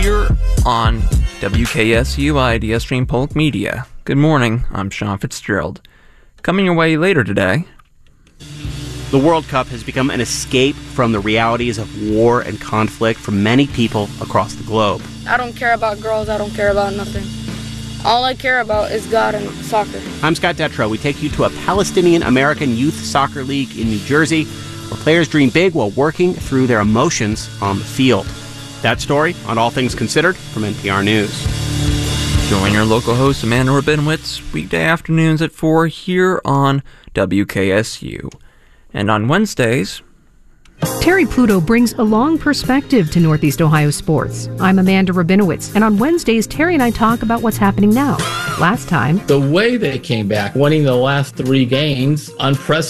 here on WKSU IDS Stream Public Media. Good morning, I'm Sean Fitzgerald. Coming your way later today. The World Cup has become an escape from the realities of war and conflict for many people across the globe. I don't care about girls, I don't care about nothing. All I care about is God and soccer. I'm Scott Detrow. We take you to a Palestinian-American youth soccer league in New Jersey, where players dream big while working through their emotions on the field. That story on All Things Considered from NPR News. Join your local host Amanda Rabinowitz weekday afternoons at 4 here on WKSU. And on Wednesdays, Terry Pluto brings a long perspective to Northeast Ohio sports. I'm Amanda Rabinowitz, and on Wednesdays, Terry and I talk about what's happening now. Last time, the way they came back, winning the last 3 games, unprecedented.